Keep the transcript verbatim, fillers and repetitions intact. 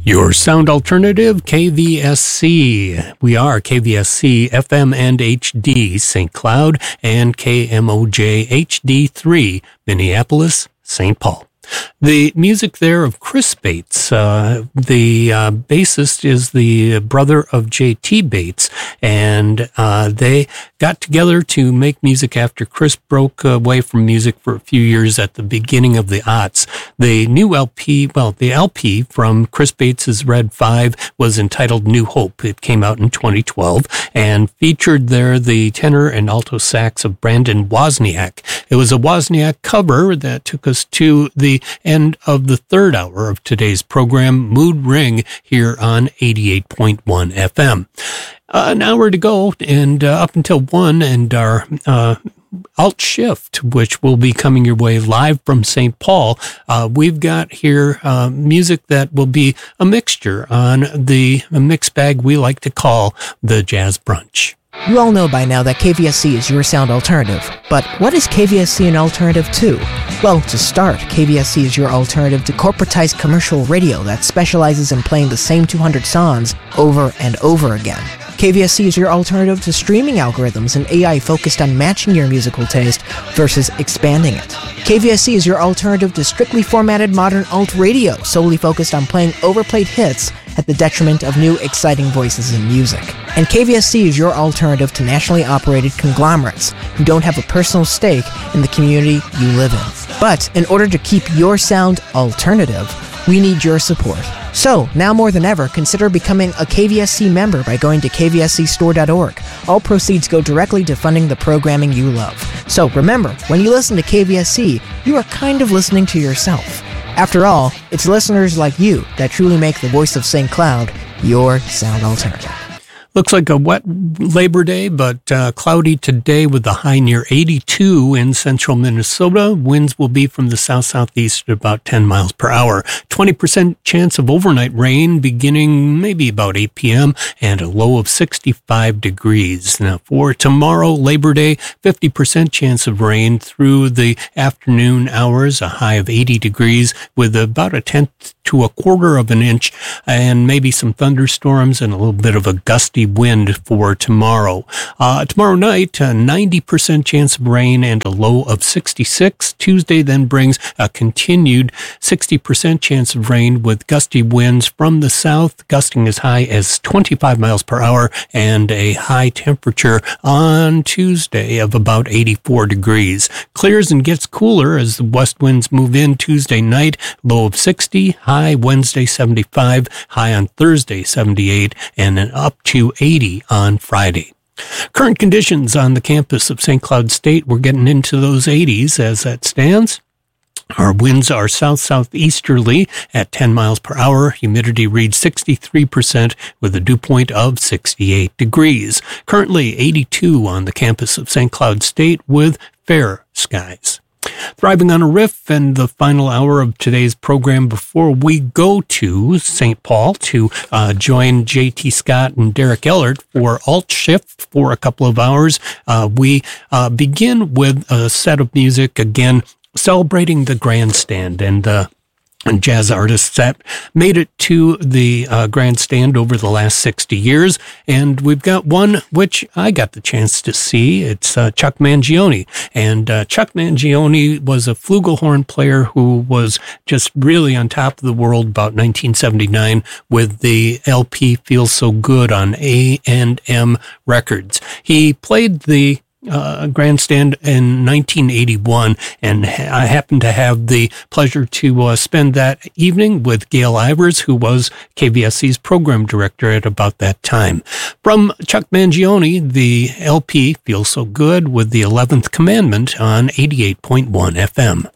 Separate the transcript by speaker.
Speaker 1: Your sound alternative, K V S C. We are K V S C F M and H D, Saint Cloud, and K M O J H D three, Minneapolis, Saint Paul. The music there of Chris Bates. Uh, the uh, bassist is the brother of J T Bates, and uh, they got together to make music after Chris broke away from music for a few years at the beginning of the aughts. The new L P, well, the L P from Chris Bates's Red Five was entitled New Hope. It came out in twenty twelve and featured there the tenor and alto sax of Brandon Wozniak. It was a Wozniak cover that took us to the end of the third hour of today's program, Mood Ring, here on eighty-eight point one F M. Uh, an hour to go, and uh, up until one, and our uh, Alt Shift, which will be coming your way live from Saint Paul. Uh, we've got here uh, music that will be a mixture on the mixed bag we like to call the Jazz Brunch.
Speaker 2: You all know by now that K V S C is your sound alternative, but what is K V S C an alternative to? Well, to start, K V S C is your alternative to corporatized commercial radio that specializes in playing the same two hundred songs over and over again. K V S C is your alternative to streaming algorithms and A I focused on matching your musical taste versus expanding it. K V S C is your alternative to strictly formatted modern alt radio solely focused on playing overplayed hits at the detriment of new, exciting voices in music. And K V S C is your alternative to nationally operated conglomerates who don't have a personal stake in the community you live in. But in order to keep your sound alternative, we need your support. So, now more than ever, consider becoming a K V S C member by going to k v s c store dot org. All proceeds go directly to funding the programming you love. So remember, when you listen to K V S C, you are kind of listening to yourself. After all, it's listeners like you that truly make the voice of Saint Cloud your sound alternative.
Speaker 1: Looks like a wet Labor Day, but uh, cloudy today with a high near eighty-two in central Minnesota. Winds will be from the south-southeast at about ten miles per hour. twenty percent chance of overnight rain beginning maybe about eight p.m. and a low of sixty-five degrees. Now for tomorrow, Labor Day, fifty percent chance of rain through the afternoon hours, a high of eighty degrees with about a tenth to a quarter of an inch and maybe some thunderstorms and a little bit of a gusty wind for tomorrow. Uh, tomorrow night, a ninety percent chance of rain and a low of sixty-six. Tuesday then brings a continued sixty percent chance of rain with gusty winds from the south, gusting as high as twenty-five miles per hour and a high temperature on Tuesday of about eighty-four degrees. Clears and gets cooler as the west winds move in Tuesday night, low of sixty, high Wednesday seventy-five, high on Thursday seventy-eight, and an up to eighty on Friday. Current conditions on the campus of Saint Cloud State, we're getting into those eighties as that stands. Our winds are south-southeasterly at ten miles per hour. Humidity reads sixty-three percent with a dew point of sixty-eight degrees. Currently eighty-two on the campus of Saint Cloud State with fair skies. Thriving on a Riff, and the final hour of today's program before we go to Saint Paul to uh, join J T Scott and Derek Ellert for Alt Shift for a couple of hours. Uh, we uh, begin with a set of music, again, celebrating the grandstand and the and jazz artists that made it to the uh, grandstand over the last sixty years. And we've got one which I got the chance to see. It's uh, Chuck Mangione. And uh, Chuck Mangione was a flugelhorn player who was just really on top of the world about nineteen seventy-nine with the L P Feels So Good on A and M Records. He played the Uh, grandstand in nineteen eighty-one, and ha- I happened to have the pleasure to uh, spend that evening with Gail Ivers, who was K V S C's program director at about that time. From Chuck Mangione, the L P Feels So Good with the eleventh Commandment on eighty-eight point one F M.